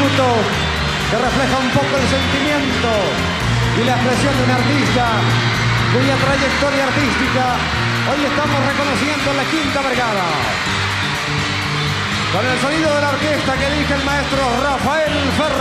minutos que refleja un poco el sentimiento y la expresión de un artista cuya trayectoria artística hoy estamos reconociendo en la Quinta Vergara. Con el sonido de la orquesta que dirige el maestro Rafael Ferro.